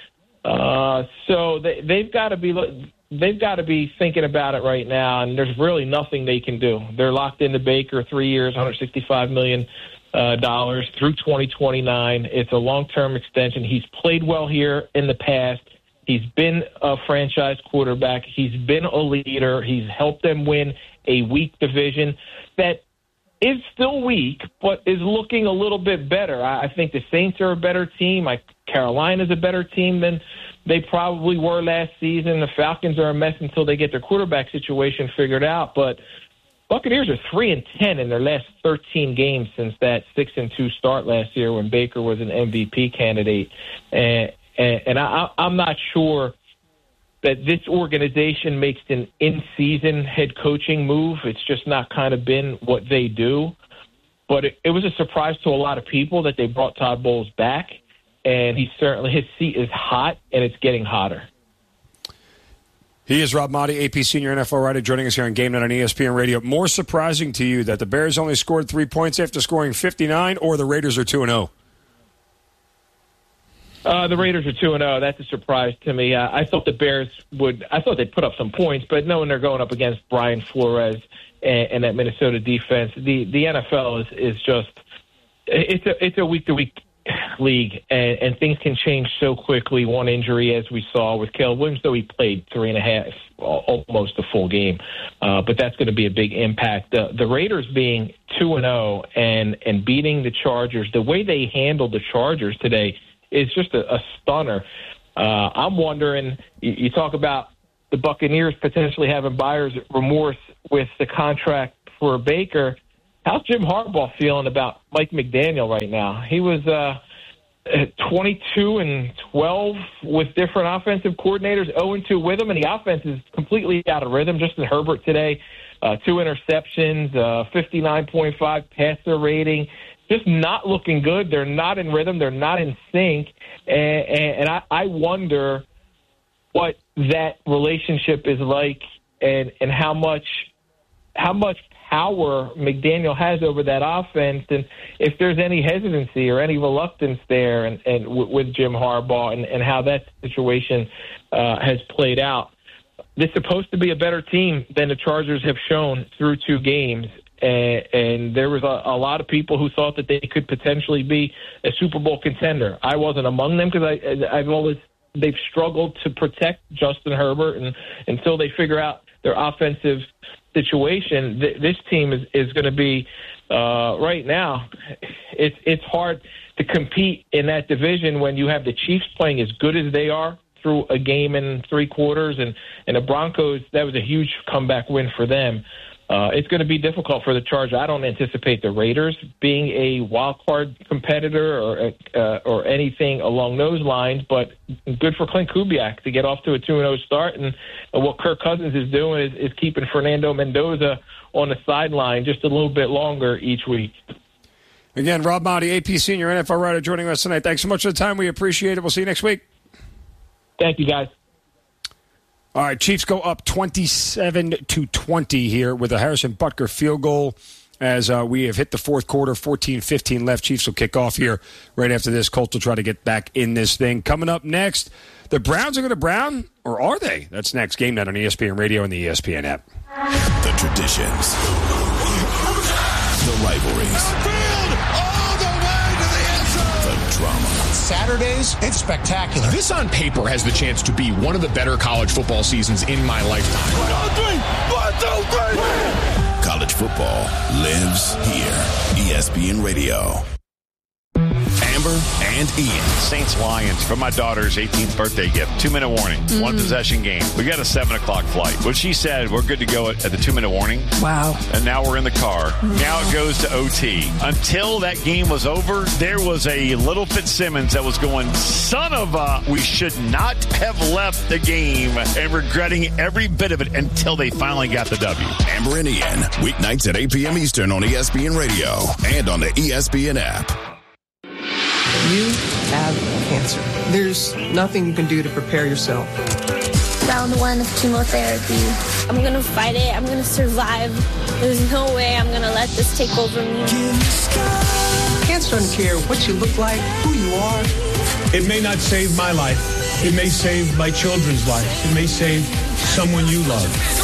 Uh, so they, they've got to be they've got to be thinking about it right now, and there's really nothing they can do. They're locked into Baker, three years, one hundred sixty-five million dollars uh, through twenty twenty-nine. It's a long-term extension. He's played well here in the past. He's been a franchise quarterback. He's been a leader. He's helped them win a weak division that is still weak, but is looking a little bit better. I think the Saints are a better team. I, Carolina's a better team than they probably were last season. The Falcons are a mess until they get their quarterback situation figured out. But Buccaneers are three and ten in their last thirteen games since that six and two start last year when Baker was an M V P candidate. And, and, and I, I'm not sure that this organization makes an in-season head coaching move. It's just not kind of been what they do. But it, it was a surprise to a lot of people that they brought Todd Bowles back, and he certainly his seat is hot, and it's getting hotter. He is Rob Maaddi, A P senior N F L writer, joining us here on Game Night on E S P N Radio. More surprising to you that the Bears only scored three points after scoring fifty-nine, or the Raiders are two and oh? Uh, the Raiders are two and oh. That's a surprise to me. Uh, I thought the Bears would – I thought they'd put up some points, but knowing they're going up against Brian Flores and, and that Minnesota defense, the, the N F L is, is just – it's a it's a week-to-week league, and, and things can change so quickly. One injury, as we saw with Caleb Williams, though he played three and a half, almost a full game. Uh, but that's going to be a big impact. The, the Raiders being two and oh and, and beating the Chargers, the way they handled the Chargers today – is just a, a stunner. Uh, I'm wondering, you, you talk about the Buccaneers potentially having buyer's remorse with the contract for Baker. How's Jim Harbaugh feeling about Mike McDaniel right now? He was uh, twenty-two and twelve with different offensive coordinators, oh and two with him, and the offense is completely out of rhythm. Justin Herbert today, uh, two interceptions, uh, fifty-nine point five passer rating. Just not looking good. They're not in rhythm. They're not in sync. And, and, and I, I wonder what that relationship is like and, and how much how much power McDaniel has over that offense, and if there's any hesitancy or any reluctance there and, and w- with Jim Harbaugh and, and how that situation uh, has played out. This is supposed to be a better team than the Chargers have shown through two games. And, and there was a, a lot of people who thought that they could potentially be a Super Bowl contender. I wasn't among them because I, I've always they've struggled to protect Justin Herbert, and until they figure out their offensive situation, th- this team is, is going to be uh, right now. It's it's hard to compete in that division when you have the Chiefs playing as good as they are through a game and three quarters, and and the Broncos. That was a huge comeback win for them. Uh, it's going to be difficult for the Chargers. I don't anticipate the Raiders being a wild card competitor or uh, or anything along those lines, but good for Clint Kubiak to get off to a two and oh start. And, and what Kirk Cousins is doing is, is keeping Fernando Mendoza on the sideline just a little bit longer each week. Again, Rob Maaddi, A P Senior N F L writer, joining us tonight. Thanks so much for the time. We appreciate it. We'll see you next week. Thank you, guys. All right, Chiefs go up twenty-seven to twenty here with a Harrison Butker field goal as uh, we have hit the fourth quarter, fourteen fifteen left. Chiefs will kick off here right after this. Colts will try to get back in this thing. Coming up next, the Browns are going to Brown, or are they? That's next. Game Night on E S P N Radio and the E S P N app. The traditions, the rivalries, the drama. Saturdays, it's spectacular. This on paper has the chance to be one of the better college football seasons in my lifetime. One, two, three. One, two, three. College football lives here. E S P N Radio. Amber and Ian. Saints-Lions for my daughter's eighteenth birthday gift. Two-minute warning. Mm-hmm. One possession game. We got a seven o'clock flight. What she said, we're good to go at, at the two-minute warning. Wow. And now we're in the car. Mm-hmm. Now it goes to O T. Until that game was over, there was a little Fitzsimmons that was going, son of a, we should not have left the game, and regretting every bit of it until they finally got the W. Amber and Ian. Weeknights at eight p.m. Eastern on E S P N Radio and on the E S P N app. You have cancer. There's nothing you can do to prepare yourself. Round one of chemotherapy. I'm going to fight it. I'm going to survive. There's no way I'm going to let this take over me. Cancer doesn't care what you look like, who you are. It may not save my life. It may save my children's lives. It may save someone you love.